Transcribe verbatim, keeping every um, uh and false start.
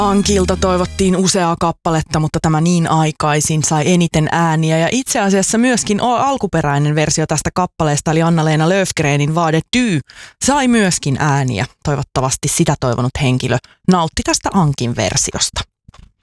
Ankilta toivottiin useaa kappaletta, mutta tämä Niin aikaisin sai eniten ääniä. Ja itse asiassa myöskin alkuperäinen versio tästä kappaleesta, eli Anna-Leena Löfgrenin Vaade Tyy, sai myöskin ääniä. Toivottavasti sitä toivonut henkilö nautti tästä Ankin versiosta.